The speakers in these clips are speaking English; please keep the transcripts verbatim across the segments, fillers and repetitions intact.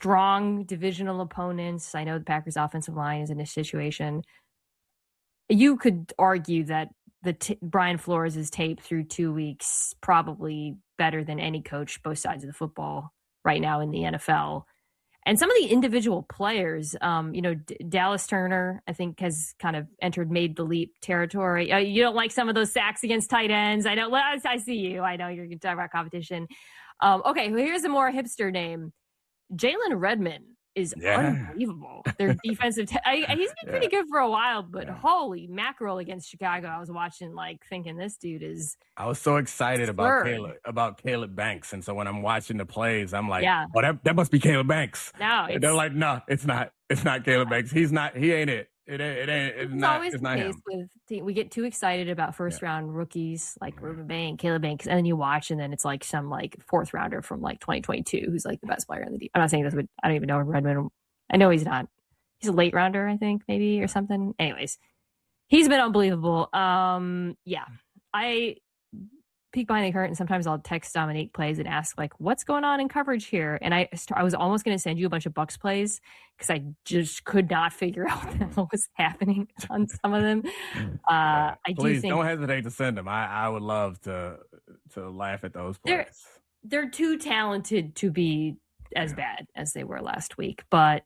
strong divisional opponents. I know the Packers offensive line is in this situation. You could argue that the t- Brian Flores' tape through two weeks probably better than any coach both sides of the football right now in the N F L. And some of the individual players, um, you know, D- Dallas Turner, I think, has kind of entered made the leap territory. Uh, you don't like some of those sacks against tight ends. I know. Well, I see you. I know you're going to talk about competition. Um, okay, well, here's a more hipster name. Jalen Redmond is yeah. unbelievable. Their defensive, te- I, he's been pretty yeah. good for a while, but yeah. holy mackerel against Chicago! I was watching, like, thinking this dude is. I was so excited about Caleb, about Caleb Banks, and so when I'm watching the plays, I'm like, yeah. "Oh, that that must be Caleb Banks." No, and they're like, "No, it's not. It's not Caleb Banks. He's not. He ain't it. It ain't. It ain't. It's, it's not. Always it's the not case him." With te- we get too excited about first yeah. round rookies like yeah. Ruben Bank, Caleb Banks, and then you watch, and then it's like some like fourth rounder from like twenty twenty-two who's like the best player in the. De- I'm not saying this, but I don't even know Redmond. I know he's not. He's a late rounder, I think, maybe, or something. Anyways, he's been unbelievable. Um, yeah, I peek behind the curtain. Sometimes I'll text Dominique plays and ask, like, what's going on in coverage here? And I I was almost going to send you a bunch of Bucks plays because I just could not figure out what was happening on some of them. Uh, yeah. I Please do think, don't hesitate to send them. I, I would love to to laugh at those plays. They're, they're too talented to be as yeah. bad as they were last week, but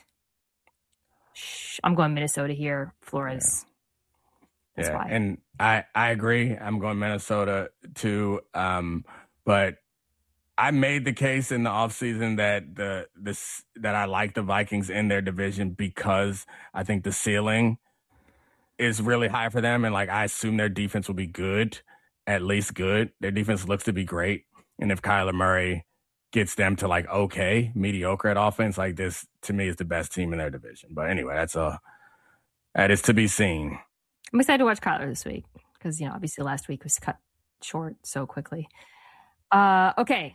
shh, I'm going Minnesota here. Flores. Yeah, That's yeah. why. And I, I agree. I'm going Minnesota too. Um, but I made the case in the offseason that the this that I like the Vikings in their division because I think the ceiling is really high for them, and like I assume their defense will be good, at least good. Their defense looks to be great, and if Kyler Murray gets them to like okay, mediocre at offense, like this to me is the best team in their division. But anyway, that's a that is to be seen. I'm excited to watch Kyler this week because you know obviously last week was cut short so quickly. Uh, okay,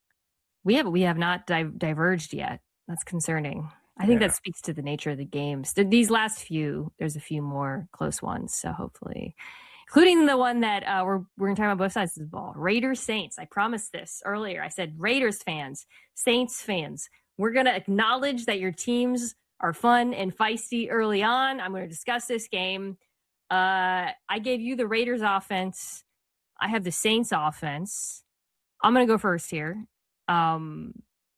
we have we have not di- diverged yet. That's concerning. I think yeah. that speaks to the nature of the games. These last few, there's a few more close ones, so hopefully. Including the one that uh, we're we're going to talk about both sides of the ball. Raiders Saints. I promised this earlier. I said Raiders fans, Saints fans. We're going to acknowledge that your teams are fun and feisty early on. I'm going to discuss this game. Uh, I gave you the Raiders offense. I have the Saints offense. I'm going to go first here. Um,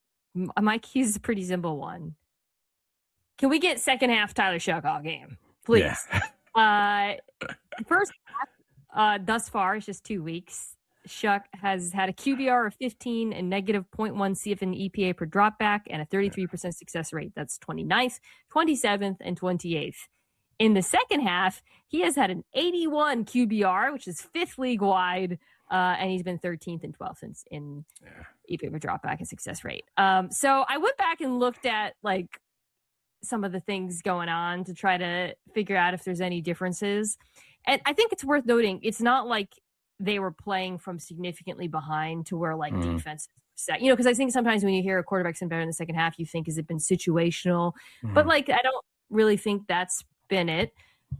my key is a pretty simple one. Can we get second half Tyler Shough all game, please? Yeah. Uh, first, uh, thus far, it's just two weeks. Shough has had a Q B R of fifteen and negative zero point one C F N E P A per dropback and a thirty-three percent success rate. That's twenty-ninth, twenty-seventh, and twenty-eighth. In the second half, he has had an eighty-one Q B R, which is fifth league-wide, uh, and he's been thirteenth and twelfth in, in yeah. E P A per dropback and success rate. Um, so I went back and looked at, like, some of the things going on to try to figure out if there's any differences. And I think it's worth noting, it's not like they were playing from significantly behind to where like mm. defense set, you know, because I think sometimes when you hear a quarterback's been better in the second half, you think, has it been situational? Mm. But like, I don't really think that's been it.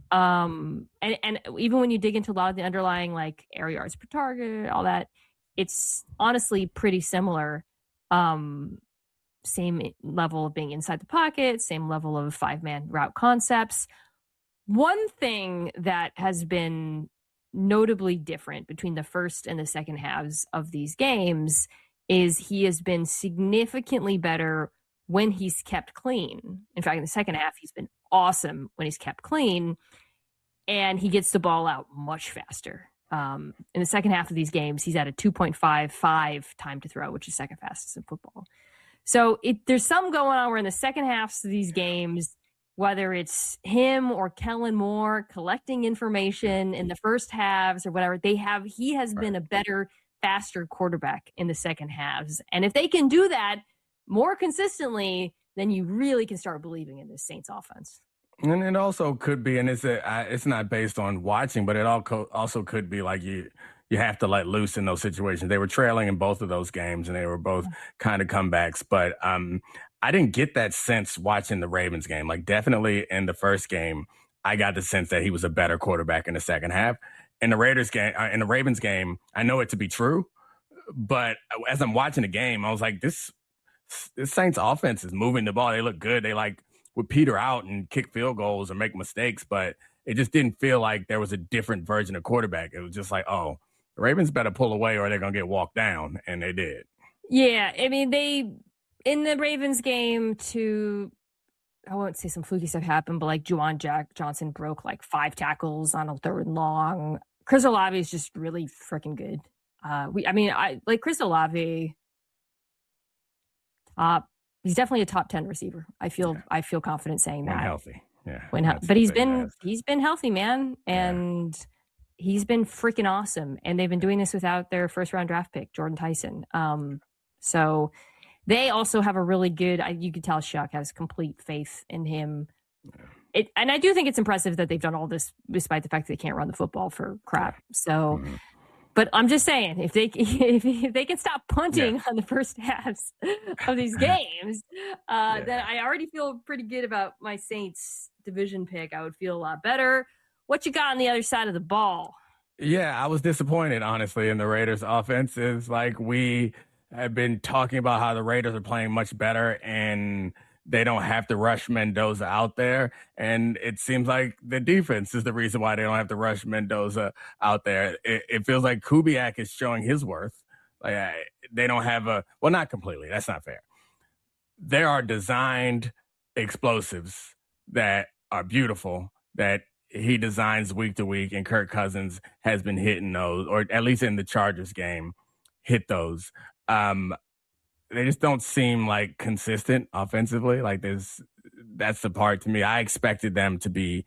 Um, and, and even when you dig into a lot of the underlying like air yards per target, all that, it's honestly pretty similar. Um, Same level of being inside the pocket, same level of five-man route concepts. One thing that has been notably different between the first and the second halves of these games is he has been significantly better when he's kept clean. In fact, in the second half, he's been awesome when he's kept clean, and he gets the ball out much faster. Um, in the second half of these games, he's at a two point five five time to throw, which is second fastest in football. So it, there's some going on where in the second halves of these games, whether it's him or Kellen Moore collecting information in the first halves or whatever, they have he has been a better, faster quarterback in the second halves. And if they can do that more consistently, then you really can start believing in this Saints offense. And it also could be, and it's a, it's not based on watching, but it also could be like you – you have to let loose in those situations. They were trailing in both of those games, and they were both kind of comebacks. But um, I didn't get that sense watching the Ravens game. Like, definitely in the first game, I got the sense that he was a better quarterback in the second half. In the Raiders game, uh, in the Ravens game, I know it to be true. But as I'm watching the game, I was like, this the Saints offense is moving the ball. They look good. They like would peter out and kick field goals or make mistakes, but it just didn't feel like there was a different version of quarterback. It was just like, oh, the Ravens better pull away or they're going to get walked down. And they did. Yeah. I mean, they, in the Ravens game to, I won't say some fluky stuff happened, but like Juwan Jack Johnson broke like five tackles on a third and long. Chris Olave is just really freaking good. Uh, we, I mean, I like Chris Olave. Top, he's definitely a top ten receiver. I feel, yeah. I feel confident saying when that. Healthy, yeah. When, but he's been, he's been healthy, man, and yeah. he's been freaking awesome. And they've been doing this without their first round draft pick, Jordan Tyson. Um, so they also have a really good. I, you could tell Shuck has complete faith in him. Yeah. It, and I do think it's impressive that they've done all this despite the fact that they can't run the football for crap. So, mm-hmm. but I'm just saying, if they if, if they can stop punting yeah. on the first halves of these games, uh, yeah. then I already feel pretty good about my Saints division pick. I would feel a lot better. What you got on the other side of the ball? Yeah, I was disappointed, honestly, in the Raiders' offense. Is like we have been talking about how the Raiders are playing much better and they don't have to rush Mendoza out there. And it seems like the defense is the reason why they don't have to rush Mendoza out there. It, it feels like Kubiak is showing his worth. Like I, they don't have a, well, not completely. That's not fair. There are designed explosives that are beautiful that he designs week to week, and Kirk Cousins has been hitting those, or at least in the Chargers game, hit those. Um, They just don't seem like consistent offensively. Like there's, that's the part to me. I expected them to be,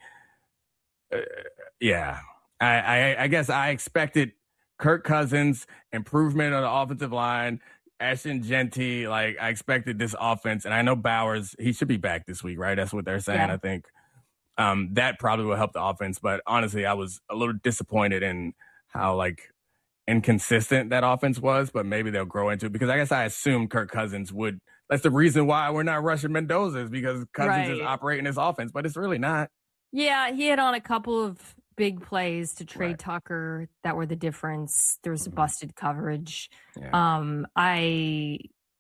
uh, yeah. I, I I guess I expected Kirk Cousins, improvement on the offensive line, Ashton Genty. Like I expected this offense, and I know Bowers, he should be back this week, right? That's what they're saying. Yeah. I think um, that probably will help the offense. But honestly, I was a little disappointed in how like inconsistent that offense was, but maybe they'll grow into it because I guess I assumed Kirk Cousins would. That's the reason why we're not rushing Mendoza is because Cousins right. is operating his offense, but it's really not. Yeah, he hit on a couple of big plays to trade right. Tucker that were the difference. There was mm-hmm. busted coverage. Yeah. Um, I,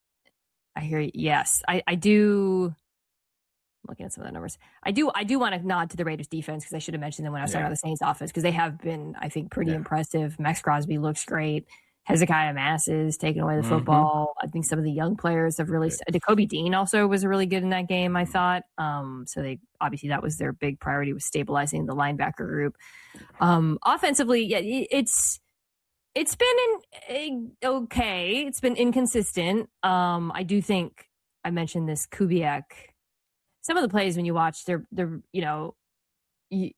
I hear you. Yes, I, I do. Looking at some of the numbers, I do. I do want to nod to the Raiders defense because I should have mentioned them when I was yeah. talking about the Saints offense because they have been, I think, pretty yeah. impressive. Max Crosby looks great. Hezekiah Masses taking away the mm-hmm. football. I think some of the young players have really. Yeah. Jacoby Dean also was really good in that game. I thought. Um, so they obviously that was their big priority was stabilizing the linebacker group. Um, offensively, yeah, it's it's been an, okay. It's been inconsistent. Um, I do think I mentioned this Kubiak. Some of the plays when you watch, they're, they're you know, he,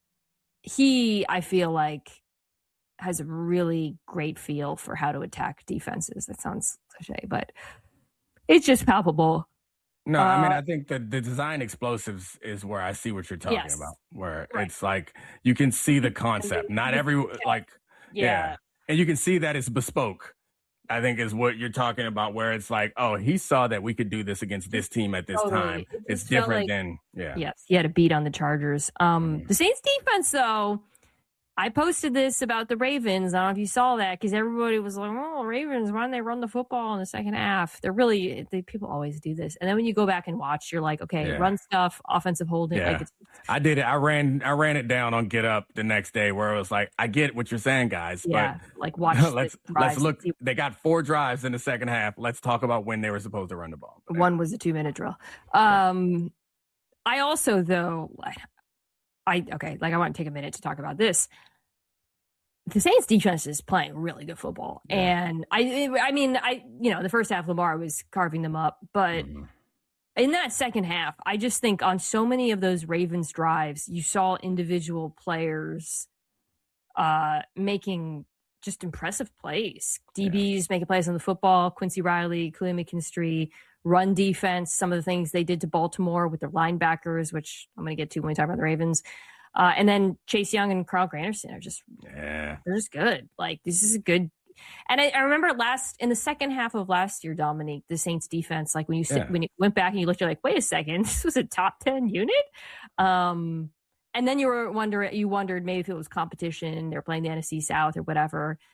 he, I feel like, has a really great feel for how to attack defenses. That sounds cliche, but it's just palpable. No, uh, I mean, I think the, the design explosives is where I see what you're talking yes. about, where right. it's like you can see the concept. Not every, like, yeah. yeah. And you can see that it's bespoke. I think is what you're talking about, where it's like, oh, he saw that we could do this against this team at this totally. time. It it's different like, than, yeah. Yes, he had a beat on the Chargers. Um, mm-hmm. The Saints defense, though, I posted this about the Ravens. I don't know if you saw that because everybody was like, oh, Ravens, why don't they run the football in the second half? They're really, they, people always do this. And then when you go back and watch, you're like, okay, yeah. run stuff, offensive holding. Yeah. Like it's, I did it. I ran I ran it down on Get Up the next day where it was like, I get what you're saying, guys. Yeah, but like watch. let's let's look. They got four drives in the second half. Let's talk about when they were supposed to run the ball. One was a two minute drill. Um, yeah. I also, though, I, okay, like I want to take a minute to talk about this. The Saints defense is playing really good football. Yeah. And I, I mean, I, you know, the first half Lamar was carving them up, but mm-hmm. in that second half, I just think on so many of those Ravens drives, you saw individual players uh, making just impressive plays. D Bs yeah. making plays on the football, Quincy Riley, Khalil McKinstry, run defense, some of the things they did to Baltimore with their linebackers, which I'm going to get to when we talk about the Ravens. Uh, and then Chase Young and Carl Granderson are just, yeah. they're just good. Like, this is a good. And I, I remember last, in the second half of last year, Dominique, the Saints defense, like when you yeah. when you went back and you looked, you're like, wait a second, this was a top ten unit. Um, and then you were wondering, you wondered maybe if it was competition, they're playing the N F C South or whatever.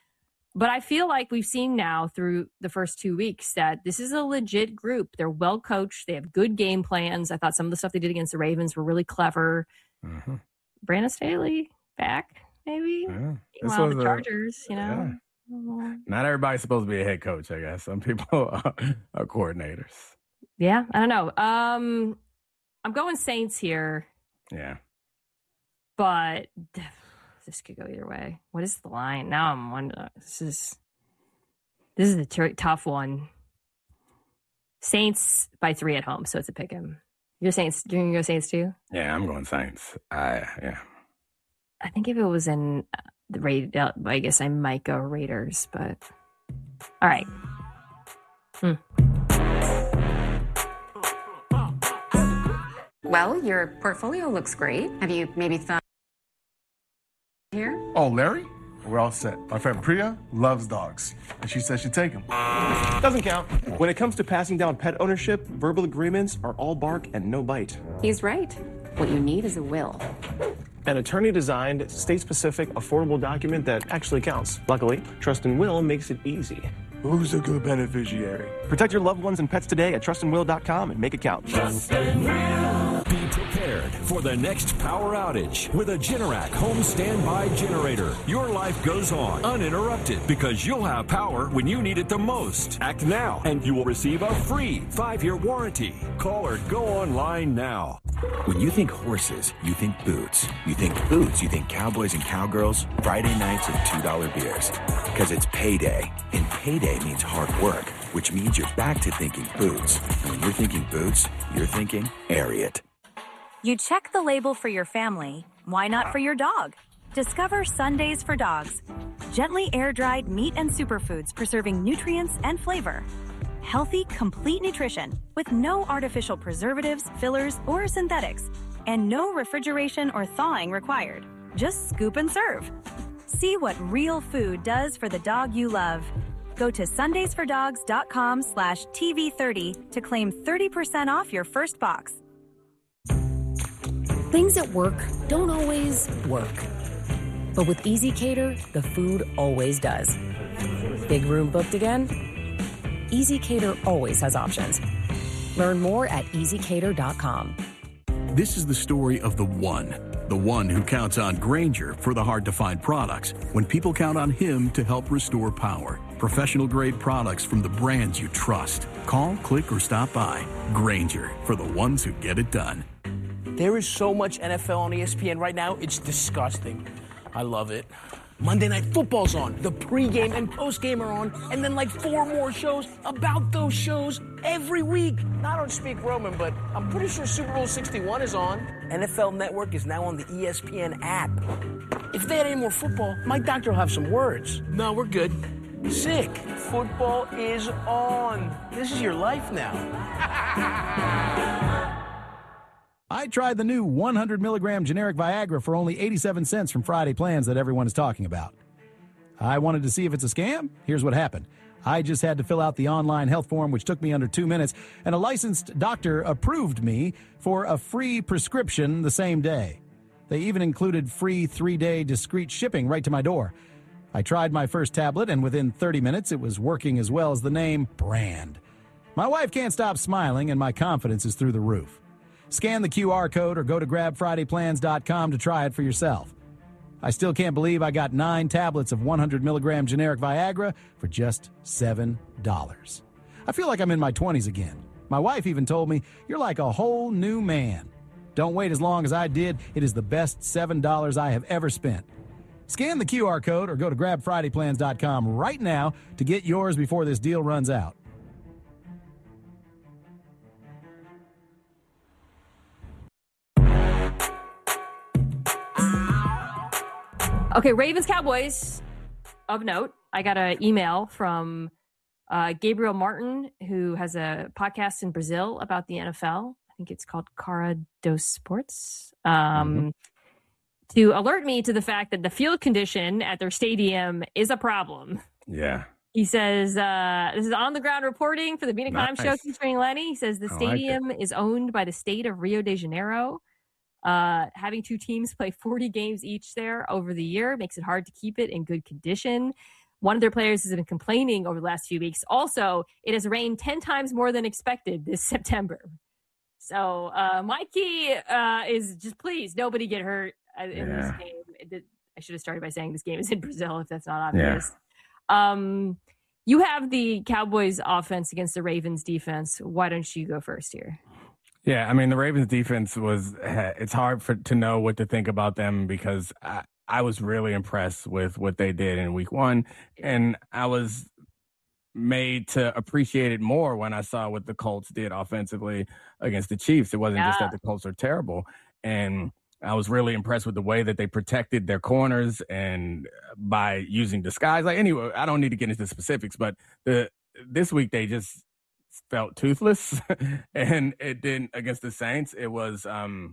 But I feel like we've seen now through the first two weeks that this is a legit group. They're well coached. They have good game plans. I thought some of the stuff they did against the Ravens were really clever. Mm-hmm. Brandon Staley back, maybe. Yeah. Well, the Chargers, a, you know. Yeah. Not everybody's supposed to be a head coach, I guess. Some people are, are coordinators. Yeah, I don't know. Um, I'm going Saints here. Yeah. But this could go either way. What is the line? Now I'm wondering. This is this is a t- tough one. Saints by three at home, so it's a pick 'em. You're Saints. You're gonna go Saints too? Yeah, I'm going Saints. I yeah. I think if it was in the Raid, uh, I guess I might go Raiders. But all right. Hmm. Well, your portfolio looks great. Have you maybe thought here? Oh, Larry? We're all set. My friend Priya loves dogs, and she says she'd take them. Doesn't count. When it comes to passing down pet ownership, verbal agreements are all bark and no bite. He's right. What you need is a will. An attorney-designed, state-specific, affordable document that actually counts. Luckily, Trust and Will makes it easy. Who's a good beneficiary? Protect your loved ones and pets today at trust and will dot com and make it count. Trust and Will. Be prepared for the next power outage with a Generac home standby generator. Your life goes on uninterrupted because you'll have power when you need it the most. Act now and you will receive a free five-year warranty. Call or go online now. When you think horses, you think boots. You think boots, you think cowboys and cowgirls, Friday nights and two dollar beers. Because it's payday, and payday means hard work, which means you're back to thinking boots. And when you're thinking boots, you're thinking Ariat. You check the label for your family. Why not for your dog? Discover Sundays for Dogs. Gently air-dried meat and superfoods preserving nutrients and flavor. Healthy, complete nutrition with no artificial preservatives, fillers, or synthetics. And no refrigeration or thawing required. Just scoop and serve. See what real food does for the dog you love. Go to sundays for dogs dot com slash T V thirty to claim thirty percent off your first box. Things at work don't always work. But with Easy Cater, the food always does. Big room booked again? Easy Cater always has options. Learn more at easy cater dot com. This is the story of the one. The one who counts on Grainger for the hard-to-find products when people count on him to help restore power. Professional-grade products from the brands you trust. Call, click, or stop by. Grainger, for the ones who get it done. There is so much N F L on E S P N right now, it's disgusting. I love it. Monday Night Football's on. The pregame and postgame are on. And then like four more shows about those shows every week. Now, I don't speak Roman, but I'm pretty sure Super Bowl sixty-one is on. N F L Network is now on the E S P N app. If they had any more football, my doctor will have some words. No, we're good. Sick. Football is on. This is your life now. I tried the new one hundred milligram generic Viagra for only eighty-seven cents from Friday Plans that everyone is talking about. I wanted to see if it's a scam. Here's what happened. I just had to fill out the online health form, which took me under two minutes, and a licensed doctor approved me for a free prescription the same day. They even included free three-day discreet shipping right to my door. I tried my first tablet, and within thirty minutes, it was working as well as the name brand. My wife can't stop smiling, and my confidence is through the roof. Scan the Q R code or go to grab friday plans dot com to try it for yourself. I still can't believe I got nine tablets of one hundred milligram generic Viagra for just seven dollars. I feel like I'm in my twenties again. My wife even told me, "You're like a whole new man." Don't wait as long as I did. It is the best seven dollars I have ever spent. Scan the Q R code or go to grab friday plans dot com right now to get yours before this deal runs out. Okay, Ravens Cowboys of note. I got an email from uh, Gabriel Martin, who has a podcast in Brazil about the N F L. I think it's called Cara dos Sports. Um, mm-hmm. To alert me to the fact that the field condition at their stadium is a problem. Yeah. He says, uh, this is on the ground reporting for the Beat Time nice. Show featuring Lenny. He says the stadium like is owned by the state of Rio de Janeiro. Uh, having two teams play forty games each there over the year makes it hard to keep it in good condition. One of their players has been complaining over the last few weeks. Also, it has rained ten times more than expected this September. So uh, my key uh, is just please, nobody get hurt in yeah. this game. I should have started by saying this game is in Brazil, if that's not obvious. Yeah. Um, you have the Cowboys offense against the Ravens defense. Why don't you go first here? Yeah, I mean, the Ravens defense was, it's hard for to know what to think about them because I, I was really impressed with what they did in week one. And I was made to appreciate it more when I saw what the Colts did offensively against the Chiefs. It wasn't yeah. just that the Colts are terrible. And I was really impressed with the way that they protected their corners and by using disguise. Like, anyway, I don't need to get into specifics, but the this week they just felt toothless, and it didn't against the Saints. It was um,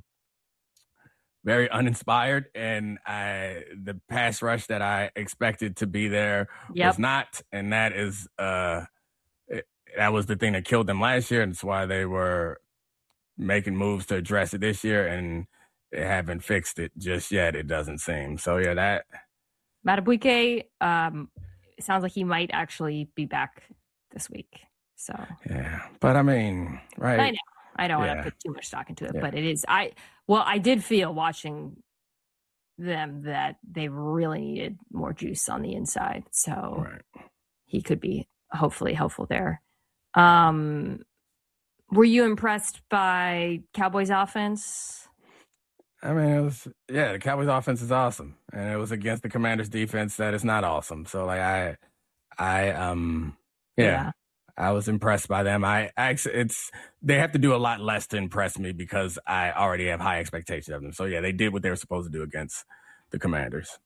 very uninspired, and I the pass rush that I expected to be there yep. was not, and that is uh, it, that was the thing that killed them last year, and that's why they were making moves to address it this year, and they haven't fixed it just yet, it doesn't seem. So, yeah, that... Madubuike, um, it sounds like he might actually be back this week. So yeah, but I mean, right? I know. I don't yeah. want to put too much stock into it, yeah. but it is. I well, I did feel watching them that they really needed more juice on the inside. So right. he could be hopefully helpful there. Um, were you impressed by Cowboys offense? I mean, it was yeah. The Cowboys offense is awesome, and it was against the Commanders defense that is not awesome. So like I, I um yeah. yeah. I was impressed by them. I actually, it's they have to do a lot less to impress me because I already have high expectations of them. So yeah, they did what they were supposed to do against the Commanders.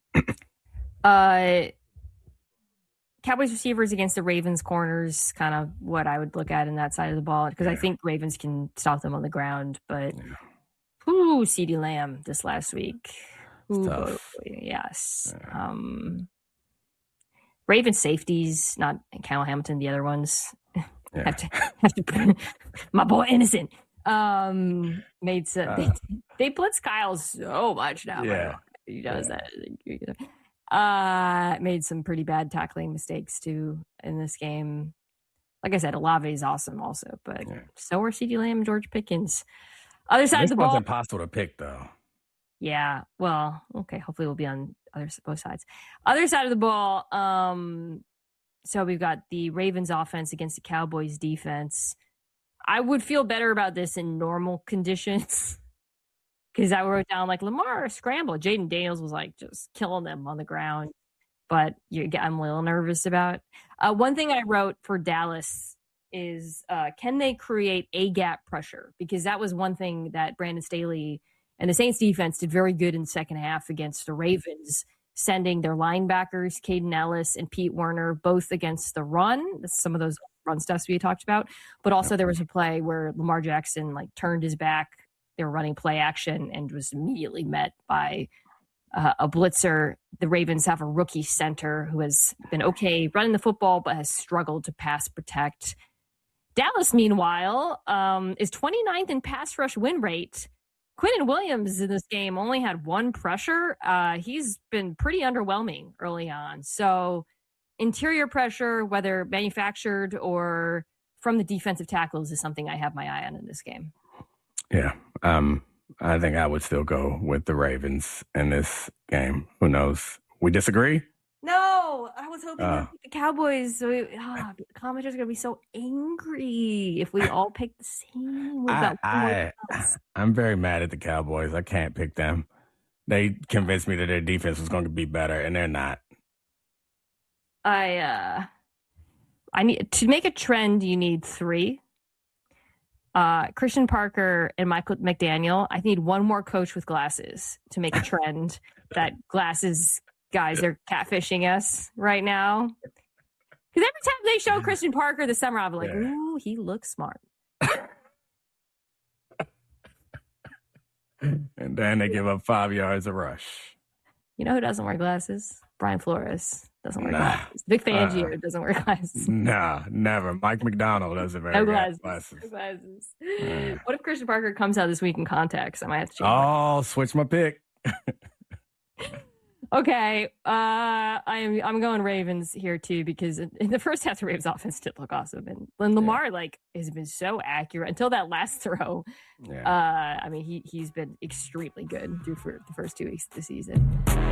uh, Cowboys receivers against the Ravens corners, kind of what I would look at in that side of the ball because yeah. I think Ravens can stop them on the ground. But yeah. whoo, CeeDee Lamb this last week. Ooh, yes. Yeah. Um, Ravens safeties, not Kyle Hamilton, the other ones. Yeah. have to, have to my boy Innocent um, made some, uh, they, they blitz Kyle so much now. Yeah, he does yeah. that. Uh, made some pretty bad tackling mistakes too in this game. Like I said, Olave is awesome also, but yeah. so are CeeDee Lamb and George Pickens. Other side this of the ball, one's impossible to pick though. Yeah, well, okay. Hopefully, we'll be on other both sides. Other side of the ball. Um, so we've got the Ravens offense against the Cowboys defense. I would feel better about this in normal conditions because I wrote down like Lamar scramble. Jaden Daniels was like just killing them on the ground, but you, I'm a little nervous about. Uh, one thing I wrote for Dallas is uh, can they create a gap pressure? Because that was one thing that Brandon Staley and the Saints defense did very good in the second half against the Ravens, sending their linebackers, Caden Ellis and Pete Werner, both against the run. Some of those run stuffs we talked about. But also there was a play where Lamar Jackson like turned his back. They were running play action and was immediately met by uh, a blitzer. The Ravens have a rookie center who has been okay running the football but has struggled to pass protect. Dallas, meanwhile, um, is twenty-ninth in pass rush win rate. Quinnen Williams in this game only had one pressure. Uh, he's been pretty underwhelming early on. So interior pressure, whether manufactured or from the defensive tackles, is something I have my eye on in this game. Yeah, um, I think I would still go with the Ravens in this game. Who knows? We disagree? No, I was hoping uh, the Cowboys. So we, oh, the commenters are going to be so angry if we all pick the same. I, I, I'm very mad at the Cowboys. I can't pick them. They convinced me that their defense was going to be better, and they're not. I, uh, I need to make a trend. You need three. Uh, Christian Parker and Michael McDaniel. I need one more coach with glasses to make a trend that glasses. Guys, they're catfishing us right now. Because every time they show Christian Parker this summer, I'm like, yeah. ooh, he looks smart. And then they give up five yards a rush. You know who doesn't wear glasses? Brian Flores doesn't wear nah. glasses. Vic Fangio uh, doesn't wear glasses. Nah, never. Mike McDonald doesn't wear no glasses. glasses. No glasses. Uh, what if Christian Parker comes out this week in contacts? I might have to change Oh, my switch my pick. Okay, uh, I'm I'm going Ravens here too because in, in the first half the Ravens offense did look awesome, and, and Lamar yeah. like has been so accurate until that last throw. Yeah. Uh, I mean he he's been extremely good through for the first two weeks of the season.